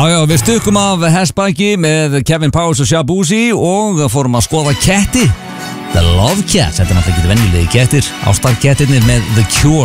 Já, við stukkum af hestbaki með Kevin Powers og Shabuzi og fórum að skoða ketti. The Love Cats, þetta er náttúrulega ekki venjulegi kettir. Ástarkettirnir með The Cure.